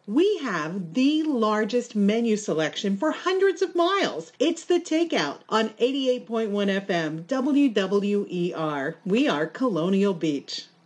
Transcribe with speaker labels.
Speaker 1: We have the largest menu selection for hundreds of miles. It's The Takeout on 88.1 FM WWER. We are Colonial Beach.